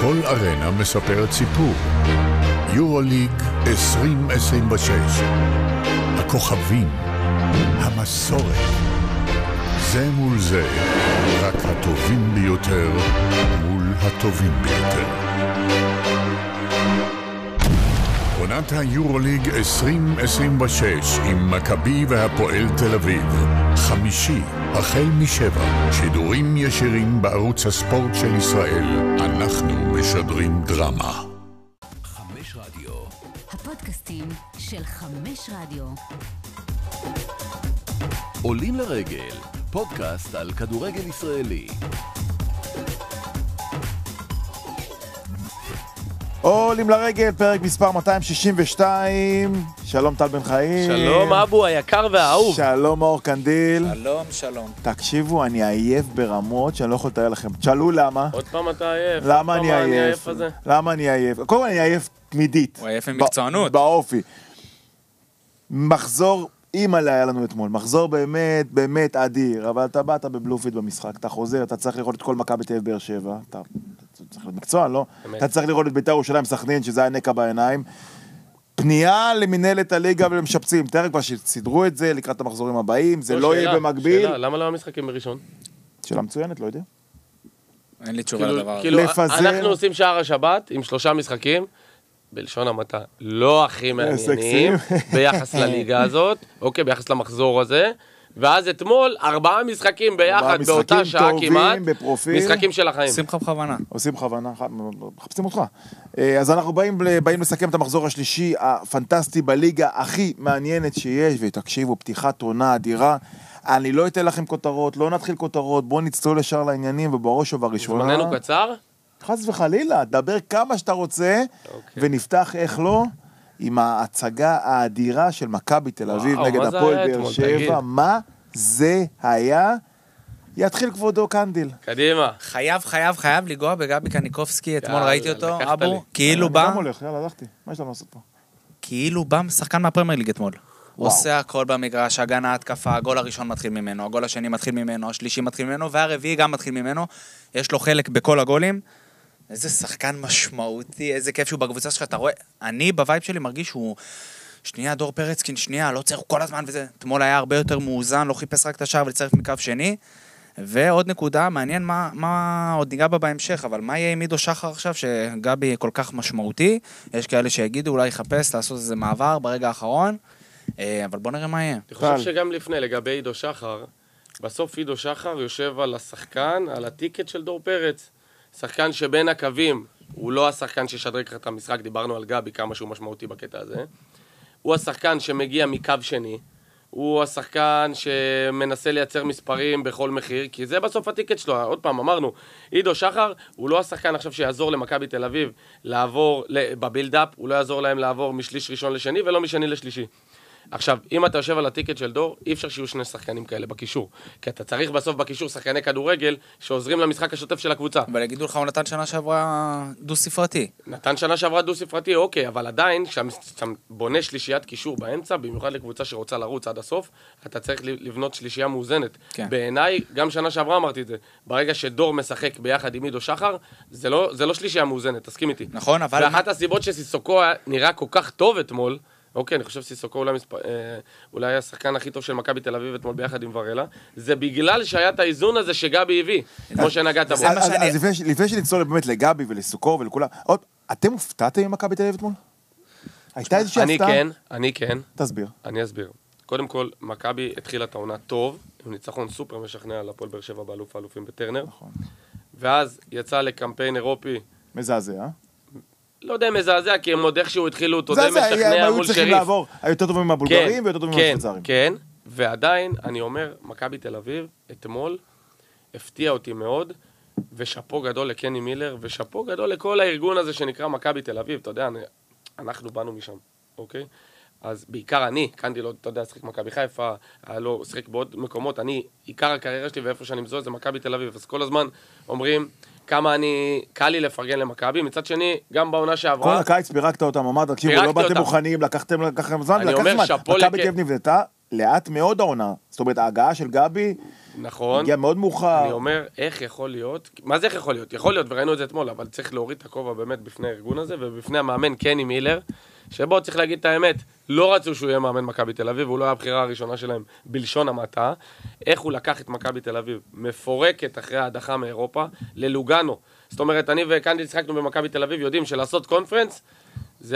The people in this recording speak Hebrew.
כל ארנה מספרת סיפור. יורוליג 2026. הכוכבים, המסורת. זה מול זה, רק הטובים ביותר מול הטובים ביותר. עונת היורוליג 2026 עם מכבי והפועל תל אביב. חמישי, החל משבע, שידורים ישירים בערוץ הספורט של ישראל. אנחנו משדרים דרמה. 5 רדיו. הפודקאסטים של 5 רדיו. עולים לרגל, פודקאסט על כדורגל ישראלי. עולים לרגל, פרק מספר 262. שלום טל בן חיים. שלום אבו היקר והאהוב. שלום אור קנדיל. שלום. תקשיבו, אני עייף ברמות שאני לא יכול לתאר לכם. תשאלו למה. עוד פעם אתה עייף. למה אני עייף? למה אני עייף? קודם כל אני עייף תמידית. הוא עייף במקצוענות. באופי. מחזור אימא'לה היה לנו אתמול. מחזור באמת, באמת אדיר. אבל אתה באת בבלופיד במשחק. אתה חוזר, אתה צריך לראות את כל מכבי תל אביב באר שבע. אתה צריך להיות מקצוע, לא? אתה צריך לראות את בית"ר ירושלים סכנין, שזה היה נקע בעיניים. פנייה למנהלת הליגה ולמשפצים. תראה כבר שסידרו את זה לקראת המחזורים הבאים. זה לא יהיה במקביל. שאלה, למה לא המשחקים בראשון? שאלה מצוינת, לא יודע. אין לי תשובה לדבר הזה. כאילו, אנחנו עושים שער השבת עם 3 משחקים, בלשון המעטה, לא הכי מעניינים, ביחס לליגה הזאת, אוקיי, ביחס למחזור הזה, ואז אתמול 4 משחקים ביחד באותה שעה כמעט, משחקים של החיים. עושים לך בכוונה. עושים בכוונה, מחפשים אותך. אז אנחנו באים לסכם את המחזור השלישי הפנטסטי בליגה הכי מעניינת שיש, ותקשיבו, פתיחת עונה אדירה. אני לא אתן לכם כותרות, לא נתחיל כותרות, בואו נצטול ישר לעניינים, ובראש ובראשונה. זמננו קצר? חס וחלילה, דבר כמה שאתה רוצה, ונפתח איך לא, עם ההצגה האדירה של מכבי תל אביב נגד הפועל באר שבע. מה זה היה? יתחיל כבודו קנדיל. קדימה. חייב לגוע בגבי קניקובסקי, אתמול ראיתי אותו, אבו, כאילו בא. אני גם הולך, יאללה, הלכתי. מה יש לנו לעשות פה? כאילו בא שחקן מהפרמייר ליג אתמול. הוא עושה הכל במגרש, הגנה, התקפה, הגול הראשון מתחיל ממנו, הגול השני מתחיל ממנו, השלישי מתחיל ממנו, והרביעי גם מתחיל ממנו. יש לו חלק בכל הגולים. איזה שחקן משמעותי, איזה כיף שהוא בקבוצה שלך, אתה רואה, אני בווייב שלי מרגיש שהוא, שנייה, דור פרצקין, שנייה, לא צריך כל הזמן וזה, אתמול היה הרבה יותר מאוזן, לא חיפש רק את השער ולצרף מקו שני, ועוד נקודה, מעניין מה עוד ניגע בה בהמשך, אבל מה יהיה עם עידו שחר עכשיו, שגבי כל כך משמעותי, יש כאלה שיגידו, אולי יחפש לעשות איזה מעבר ברגע האחרון, אבל בוא נראה מה יהיה. אני חושב שגם לפני, לגבי עידו שחר, בסוף עידו שחר יושב על השחקן, על הטיקט של דור פרץ, שחקן שבין הקווים, הוא לא השחקן ששדרג את המשחק, דיברנו על גבי כמה שהוא משמעותי בקטע הזה, הוא השחקן שמגיע מקו שני, הוא השחקן שמנסה לייצר מספרים בכל מחיר, כי זה בסוף הטיקט שלו, עוד פעם אמרנו, עידו שחר הוא לא השחקן עכשיו שיעזור למכבי תל אביב לעבור בבילדאפ, הוא לא יעזור להם לעבור משליש ראשון לשני ולא משני לשלישי. עכשיו, אם אתה יושב על הטיקט של דור, אי אפשר שיהיו 2 שחקנים כאלה בקישור. כי אתה צריך בסוף בקישור שחקני כדורגל שעוזרים למשחק השוטף של הקבוצה. אבל יגידו לך, הוא נתן שנה שעברה דו-ספרתי. נתן שנה שעברה דו-ספרתי, אוקיי, אבל עדיין, כשאתה בונה שלישיית קישור באמצע, במיוחד לקבוצה שרוצה לרוץ עד הסוף, אתה צריך לבנות שלישייה מאוזנת. כן. בעיניי, גם שנה שעברה אמרתי את זה, ברגע שדור משחק ביחד עם עידו שחר, זה לא שלישייה מאוזנת, תסכים איתי. נכון, אבל... ואחת הסיבות שסיסוקו נראה כל כך טוב אתמול, אוקיי, אני חושב שסיסוקו אולי השחקן הכי טוב של מכבי תל אביב אתמול ביחד עם ורלה, זה בגלל שהיה את האיזון הזה שגבי הביא, כמו שנגעת בו. אז לפני שנצלול באמת לגבי ולסוקו ולכולם, אתם הופתעתם עם מכבי תל אביב אתמול? הייתה איזושהי הפתעה? אני כן. תסביר. אני אסביר. קודם כל, מכבי התחילה את העונה טוב, עם ניצחון סופר משכנע על הפועל באר שבע באלוף האלופים בטרנר, ואז יצא לקמפיין אירופי. מזעזע, לא יודע מזעזע, כי הם עוד איכשהו התחילו, אתה יודע, משכנע מול שריף. היותר טובים מהבולגרים ויותר טובים מהשוויצרים. כן, ועדיין, אני אומר, מכבי תל אביב, אתמול, הפתיע אותי מאוד, ושפו גדול לקני מילר, ושפו גדול לכל הארגון הזה שנקרא מכבי תל אביב, אתה יודע, אנחנו באנו משם, אוקיי? אז בעיקר אני, קנדיל, אתה יודע, שחק מכבי חיפה, היה לו שחק בעוד מקומות, עיקר הקריירה שלי ואיפה שאני מזוהה זה מכבי תל אביב, אז כל הזמן אומרים, כמה קל לי לפרגן למכבי, מצד שני, גם בעונה שעברה... כל הקיץ פירקת אותם, אמרת, תקשיבו, לא באתם מוכנים, לקחתם זמן, לקח זמן, מכבי תל אביב נבנתה לאט מאוד העונה, זאת אומרת, ההגעה של גבי, נכון. הגיע מאוד מאוחר. אני אומר, איך יכול להיות? מה זה איך יכול להיות? יכול להיות, וראינו את זה אתמול, אבל צריך להוריד את הכובע באמת בפני הארגון הזה, ובפני המאמן קני מילר, שבו צריך להגיד את האמת, לא רצו שהוא יהיה מאמן מכבי תל אביב, והוא לא היה הבחירה הראשונה שלהם בלשון המעטה. איך הוא לקח את מכבי תל אביב, מפורקת אחרי ההדחה מאירופה, ללוגאנו. זאת אומרת, אני וקנדי שחקנו במכבי תל אביב, יודעים שלעשות קונפרנס,